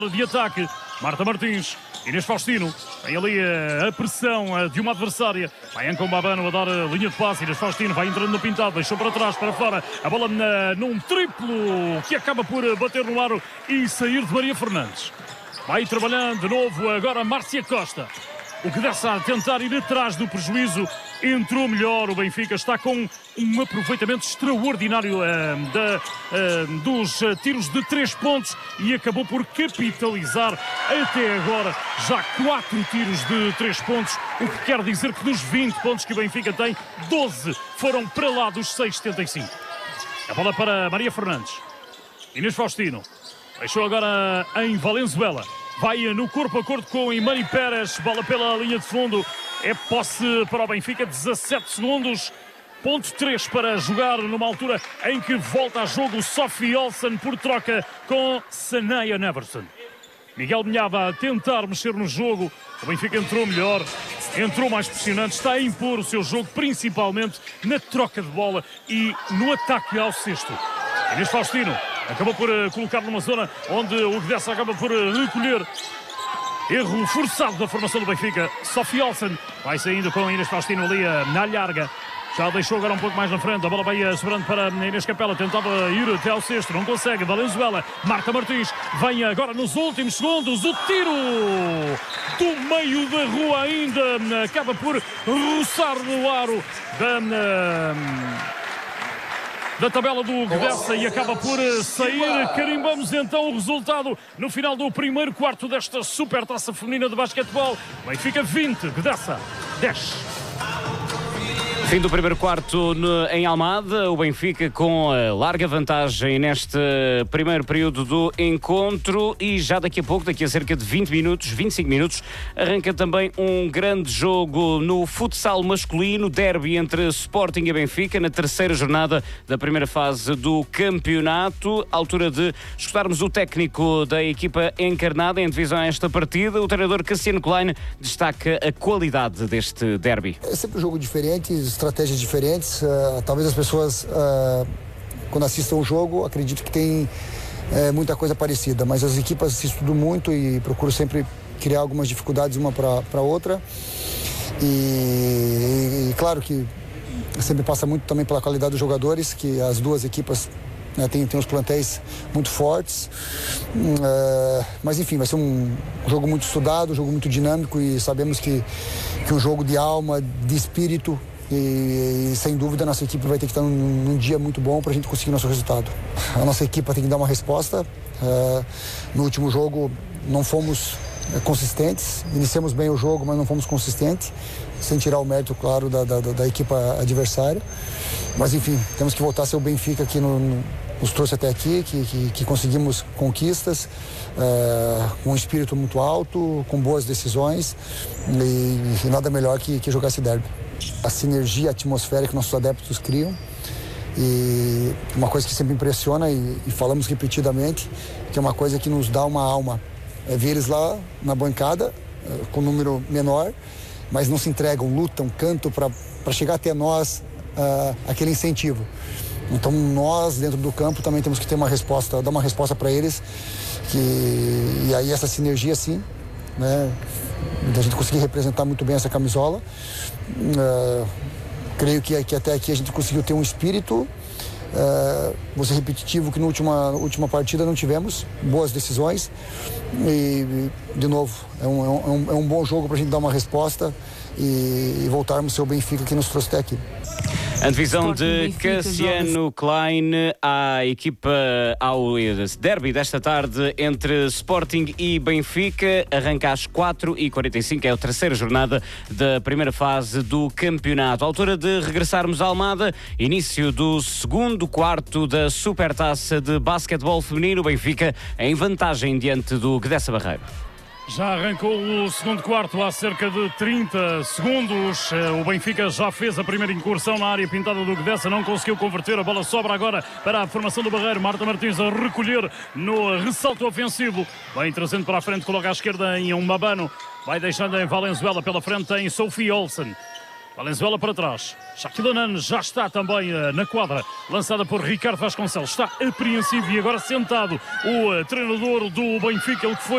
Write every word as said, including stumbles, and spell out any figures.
de ataque, Marta Martins, Inês Faustino, tem ali a, a pressão a, de uma adversária, vai Anca Mbabano a dar a linha de passe, Inês Faustino vai entrando no pintado, deixou para trás, para fora, a bola na, num triplo que acaba por bater no aro e sair de Maria Fernandes. Vai trabalhando de novo agora Márcia Costa. O que dessa a tentar ir atrás do prejuízo, entrou melhor, o Benfica está com um aproveitamento extraordinário uh, da, uh, dos uh, tiros de três pontos e acabou por capitalizar até agora já quatro tiros de três pontos, o que quer dizer que dos vinte pontos que o Benfica tem, doze foram para lá dos seis setenta e cinco. A bola para Maria Fernandes, Inês Faustino, deixou agora em Valenzuela. Vai no corpo a corpo com Imani Pérez, bola pela linha de fundo, é posse para o Benfica, dezassete segundos, ponto três para jogar numa altura em que volta a jogo Sophie Olsen por troca com Sanaya Neverson. Miguel Minhava a tentar mexer no jogo, o Benfica entrou melhor, entrou mais pressionante, está a impor o seu jogo, principalmente na troca de bola e no ataque ao cesto. Inês Faustino acabou por uh, colocar numa zona onde o Gdessa acaba por uh, recolher. Erro forçado da formação do Benfica. Sophie Olsen vai saindo com a Inês Faustino ali uh, na larga. Já deixou agora um pouco mais na frente. A bola vai uh, sobrando para a Inês Capela. Tentava ir até ao sexto, não consegue. Valenzuela, Marta Martins vem agora nos últimos segundos. O tiro do meio da rua ainda uh, acaba por roçar no aro da... Uh, da tabela do Gdessa e acaba por sair. Carimbamos então o resultado no final do primeiro quarto desta Supertaça Feminina de Basquetebol. Benfica vinte, Gdessa dez. Fim do primeiro quarto no, em Almada, o Benfica com a larga vantagem neste primeiro período do encontro e já daqui a pouco, daqui a cerca de vinte minutos, vinte e cinco minutos, arranca também um grande jogo no futsal masculino, derby entre Sporting e Benfica, na terceira jornada da primeira fase do campeonato. À altura de escutarmos o técnico da equipa encarnada em divisão a esta partida, o treinador Cassiano Klein destaca a qualidade deste derby. É sempre um jogo diferente, estratégias diferentes, uh, talvez as pessoas uh, quando assistam o jogo acreditem que tem uh, muita coisa parecida, mas as equipas se estudam muito e procuram sempre criar algumas dificuldades uma para outra e, e, e claro que sempre passa muito também pela qualidade dos jogadores, que as duas equipas né, tem, tem os plantéis muito fortes, uh, mas enfim, vai ser um jogo muito estudado, um jogo muito dinâmico e sabemos que, que um jogo de alma, de espírito. E, e sem dúvida a nossa equipe vai ter que estar num, num dia muito bom para a gente conseguir nosso resultado. A nossa equipe tem que dar uma resposta. Uh, no último jogo não fomos uh, consistentes, iniciamos bem o jogo, mas não fomos consistentes, sem tirar o mérito, claro, da, da, da equipe adversária. Mas enfim, temos que voltar a ser o Benfica que no, no, nos trouxe até aqui, que, que, que conseguimos conquistas, uh, com um espírito muito alto, com boas decisões e, e nada melhor que, que jogar esse derby. A sinergia, a atmosfera que nossos adeptos criam e uma coisa que sempre impressiona e, e falamos repetidamente, que é uma coisa que nos dá uma alma, é ver eles lá na bancada com um número menor, mas não se entregam, lutam, cantam para chegar até nós uh, aquele incentivo. Então nós dentro do campo também temos que ter uma resposta, dar uma resposta para eles, que, e aí essa sinergia sim, né, a gente conseguir representar muito bem essa camisola. Uh, creio que, que até aqui a gente conseguiu ter um espírito, uh, vou ser repetitivo, que na última, última partida não tivemos boas decisões e, de novo, é um, é um, é um bom jogo para a gente dar uma resposta e, e voltarmos a ser o Benfica que nos trouxe até aqui. A divisão de Cassiano Klein à equipa, ao derby desta tarde entre Sporting e Benfica, arranca às quatro e quarenta e cinco, é a terceira jornada da primeira fase do campeonato. À altura de regressarmos à Almada, início do segundo quarto da Supertaça de Basquetebol Feminino, Benfica em vantagem diante do Gdessa Barreiro. Já arrancou o segundo quarto há cerca de trinta segundos. O Benfica já fez a primeira incursão na área pintada do Gdessa, não conseguiu converter. A bola sobra agora para a formação do Barreiro. Marta Martins a recolher no ressalto ofensivo. Vai trazendo para a frente, coloca à esquerda em Mbabano. Vai deixando em Valenzuela pela frente em Sophie Olsen. Valenzuela para trás. Shaquille O'Neal já está também uh, na quadra, lançada por Ricardo Vasconcelos. Está apreensivo e agora sentado o uh, treinador do Benfica, ele que foi